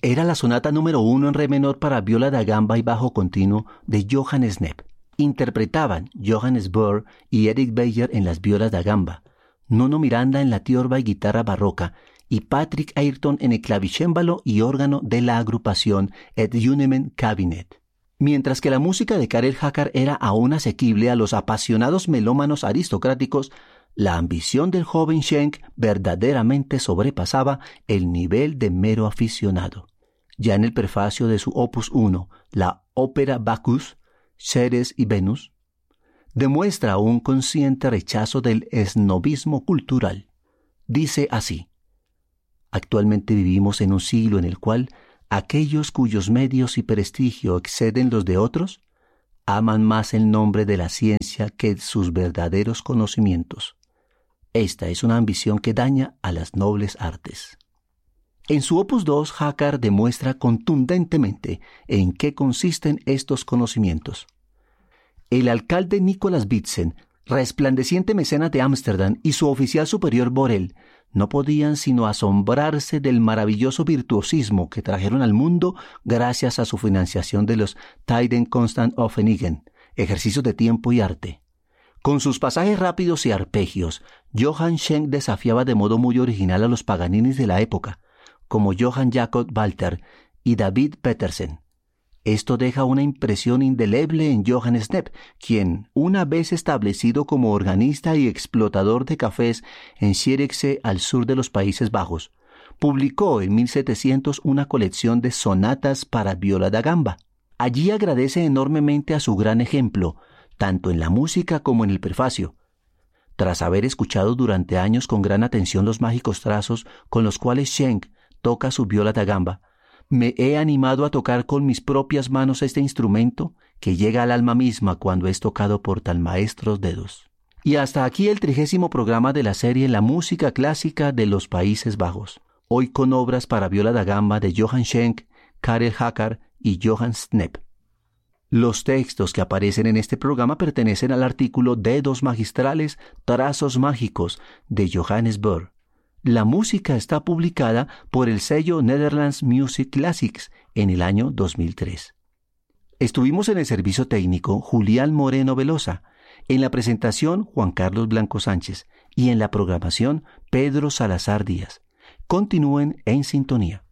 Era la sonata número 1 en re menor para viola da gamba y bajo continuo de Johann Snepp. Interpretaban Johannes Böhr y Eric Beyer en las violas da gamba, Nuno Miranda en la tiorba y guitarra barroca, y Patrick Ayrton en el clavicémbalo y órgano de la agrupación Et Unemen Cabinet. Mientras que la música de Karel Jácar era aún asequible a los apasionados melómanos aristocráticos, la ambición del joven Schenk verdaderamente sobrepasaba el nivel de mero aficionado. Ya en el prefacio de su Opus 1, la ópera Bacchus, Ceres y Venus, demuestra un consciente rechazo del esnobismo cultural. Dice así: actualmente vivimos en un siglo en el cual aquellos cuyos medios y prestigio exceden los de otros, aman más el nombre de la ciencia que sus verdaderos conocimientos. Esta es una ambición que daña a las nobles artes. En su Opus 2, Jácar demuestra contundentemente en qué consisten estos conocimientos. El alcalde Nicolas Witzen, resplandeciente mecenas de Ámsterdam, y su oficial superior Borel no podían sino asombrarse del maravilloso virtuosismo que trajeron al mundo gracias a su financiación de los Tiden Constant Offenigen, ejercicios de tiempo y arte. Con sus pasajes rápidos y arpegios, Johann Schenk desafiaba de modo muy original a los Paganinis de la época, como Johann Jakob Walter y David Petersen. Esto deja una impresión indeleble en Johann Snepp, quien, una vez establecido como organista y explotador de cafés en Zierikzee, al sur de los Países Bajos, publicó en 1700 una colección de sonatas para viola da gamba. Allí agradece enormemente a su gran ejemplo, tanto en la música como en el prefacio. Tras haber escuchado durante años con gran atención los mágicos trazos con los cuales Schenk toca su viola da gamba, me he animado a tocar con mis propias manos este instrumento que llega al alma misma cuando es tocado por tan maestros dedos. Y hasta aquí el 30º programa de la serie La música clásica de los Países Bajos, hoy con obras para viola da gamba de Johann Schenk, Karel Jácar y Johann Snepp. Los textos que aparecen en este programa pertenecen al artículo Dedos magistrales, trazos mágicos de Johannes Böhr. La música está publicada por el sello Netherlands Music Classics en el año 2003. Estuvimos en el servicio técnico Julián Moreno Velosa, en la presentación Juan Carlos Blanco Sánchez y en la programación Pedro Salazar Díaz. Continúen en sintonía.